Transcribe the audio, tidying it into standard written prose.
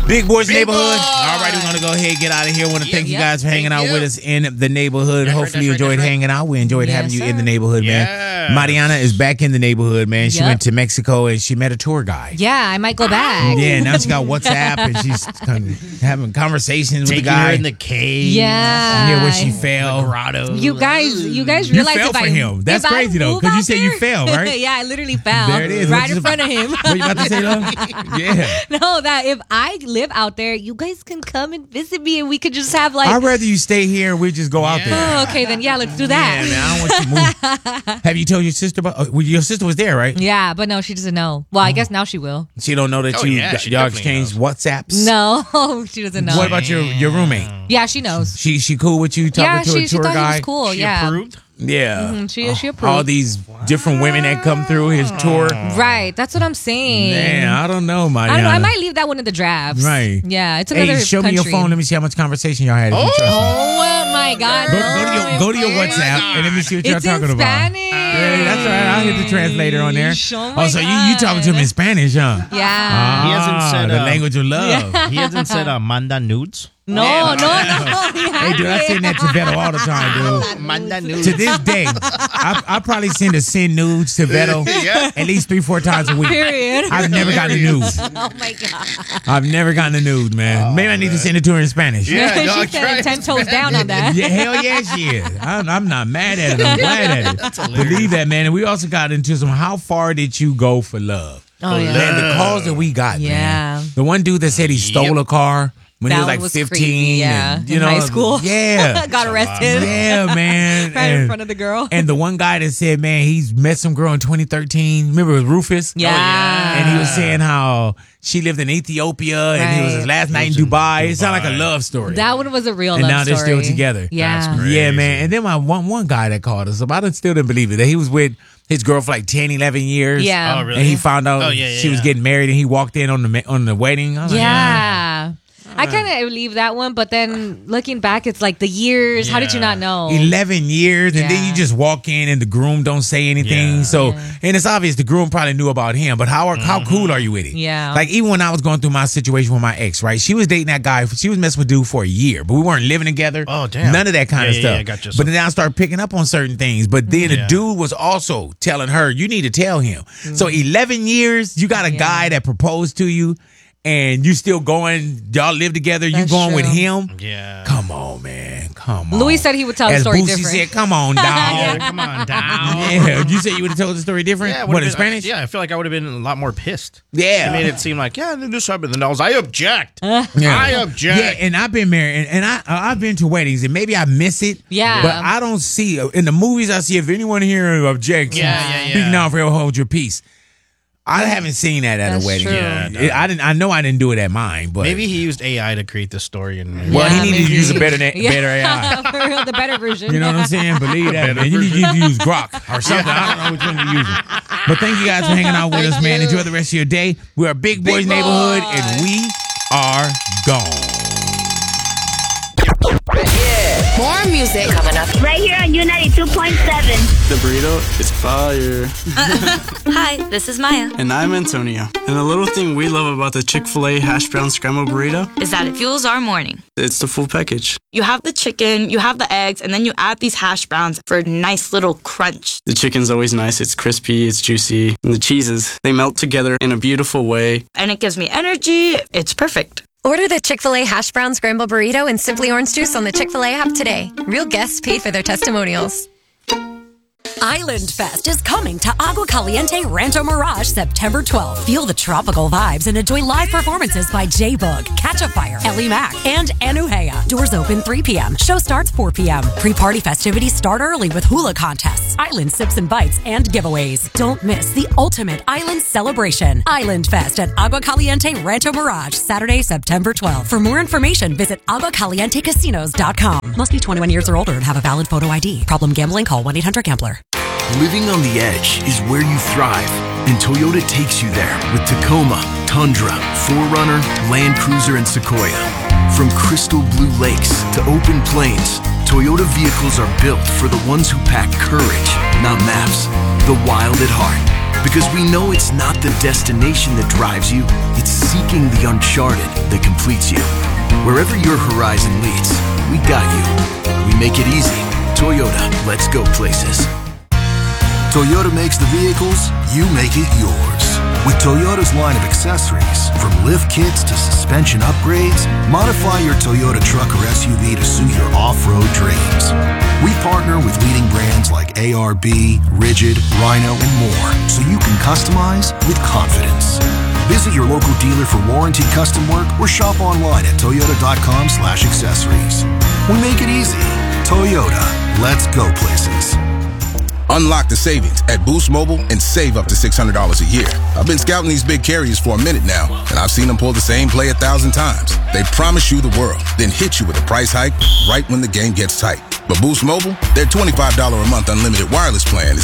Big Boys Neighborhood. All right, we're going to go ahead and get out of here. I want to thank you guys for hanging out with us in the neighborhood. Hopefully you enjoyed hanging out. We enjoyed having you in the neighborhood, man. Mariana is back in the neighborhood, man. She went to Mexico and she met a tour guide. Yeah, I might go back. Yeah, now she got WhatsApp and she's having conversations with the guy. Her in the cave. Yeah. Where she fell. The grotto. You guys You realize fell if for I him. That's if I crazy, though, move because you out said you there- fell, right? Yeah, I literally fell. There it is. Right in front of him. What you about to say, love? Yeah. No, that if I live out there, you guys can come and visit me and we could just have like... I'd rather you stay here and we just go out there. Oh, okay, then yeah, let's do that. Yeah, man, I don't want you to move. Have you told your sister about... your sister was there, right? Yeah, but no, she doesn't know. Well, I guess now she will. She don't know that she y'all definitely exchanged knows. WhatsApps? No, she doesn't know. What about your roommate? Yeah, she knows. She cool with you talking to a she tour thought he guide? was cool. She yeah, approved? Yeah. She approved. All these different women that come through his tour. Right, that's what I'm saying. Man, I don't know, I Mariana. don't know. I might leave that one in the drafts. Right. Yeah, it's another Hey, show me your phone. Let me see how much conversation y'all had. If you trust me. Oh my God! Go to your WhatsApp and let me see what y'all It's talking in about. Spanish. Yeah, that's all right. I'll hit the translator on there. Oh my So you talking to him in Spanish, huh? Yeah. He hasn't said, the language of love. He hasn't said manda nudes. No. Hey, dude, I send that to Beto all the time, dude. Manda nudes. To this day, I probably send nudes to Beto at least 3-4 times a week. Period. I've never gotten a nude. Oh my God. I've never gotten a nude, man. Maybe I need to send it to her in Spanish. Yeah, She dog, said try it. 10 toes down on that. Yeah, hell yeah, she is. I'm not mad at it. I'm glad at it. Believe that, man. And we also got into some how far did you go for love? Oh, yeah. Man, the calls that we got, Yeah. man. The one dude that said he stole a car when he That was like was 15. crazy, yeah. And, you In know, high school. Yeah. Got arrested. Yeah, man. Right in front of the girl. And the one guy that said, man, he's met some girl in 2013. Remember it was Rufus? Yeah. And he was saying how she lived in Ethiopia and it was his last night in Dubai. It sounded like a love story. That one was a real and love now story. they're still together. Yeah. That's great. Yeah, man. And then my one guy that called us up, I still didn't believe it, that he was with his girl for like 10, 11 years. Yeah. Oh, really? And he found out yeah, she was getting married and he walked in on the wedding. I was like, Yeah. I kind of believe that one, but then looking back, it's like the years. How did you not know? 11 years, and then Yeah. you just walk in and the groom don't say anything. Yeah. So, and it's obvious the groom probably knew about him, but how cool are you with it? Yeah. Like, even when I was going through my situation with my ex, right? She was dating that guy. She was messing with dude for a year, but we weren't living together. Oh, damn. None of that kind of Yeah, stuff. yeah, gotcha. But then I started picking up on certain things. But then the Yeah. dude was also telling her, you need to tell him. So 11 years, you got a guy that proposed to you, and you still going, y'all live together, you That's going with true. him? Yeah. Come on, man. Come on. Louis said he would tell the As story Boosie different. said, come on, dog. Yeah, come on down. Yeah, you said you would have told the story different? Yeah, What, in Spanish? Yeah, I feel like I would have been a lot more pissed. Yeah. It made it seem like, this happened. And I object. Yeah. I object. Yeah, and I've been married, and I've been to weddings, and maybe I miss it. Yeah. But I don't see, in the movies, I see if anyone here objects, Yeah. speak now, forever hold your peace. I haven't seen that at That's a wedding. true. Yeah, no. I know I didn't do it at mine, but Maybe he used AI to create this story. And well, Yeah, he needed to maybe. use a better AI. For real, the better version. You know what I'm saying? Believe that, man. You need to use Grok or something. I don't know which one you're using. But thank you guys for hanging out with us, man. Enjoy the rest of your day. We are Big Boys Neighborhood, and we are gone. More music coming up. Right here on U92.7. The burrito is fire. Hi, this is Maya. And I'm Antonio. And the little thing we love about the Chick-fil-A hash brown scrambled burrito, Is that it fuels our morning. it's the full package. You have the chicken, you have the eggs, and then you add these hash browns for a nice little crunch. The chicken's always nice. It's crispy, it's juicy. And the cheeses, they melt together in a beautiful way. And it gives me energy. It's perfect. Order the Chick-fil-A Hash Brown Scramble Burrito and Simply Orange Juice on the Chick-fil-A app today. Real guests paid for their testimonials. Island Fest is coming to Agua Caliente Rancho Mirage September 12th. Feel the tropical vibes and enjoy live performances by J-Bug, Catch a Fire, Ellie Mac, and Anuhea. Doors open 3 p.m. Show starts 4 p.m. Pre-party festivities start early with hula contests, island sips and bites, and giveaways. Don't miss the ultimate island celebration. Island Fest at Agua Caliente Rancho Mirage, Saturday, September 12th. For more information, visit aguacalientecasinos.com. Must be 21 years or older and have a valid photo ID. Problem gambling? Call 1-800-GAMBLER. Living on the edge is where you thrive, and Toyota takes you there with Tacoma, Tundra, 4Runner, Land Cruiser, and Sequoia. From crystal blue lakes to open plains, Toyota vehicles are built for the ones who pack courage, not maps. The wild at heart. Because we know it's not the destination that drives you, it's seeking the uncharted that completes you. Wherever your horizon leads, we got you. We make it easy. Toyota, let's go places. Toyota makes the vehicles, you make it yours. With Toyota's line of accessories, from lift kits to suspension upgrades, modify your Toyota truck or SUV to suit your off-road dreams. We partner with leading brands like ARB, Rigid, Rhino, and more, so you can customize with confidence. Visit your local dealer for warranty custom work or shop online at toyota.com/accessories. We make it easy. Toyota, let's go places. Unlock the savings at Boost Mobile and save up to $600 a year. I've been scouting these big carriers for a minute now, and I've seen them pull the same play 1,000 times. They promise you the world, then hit you with a price hike right when the game gets tight. But Boost Mobile, their $25 a month unlimited wireless plan is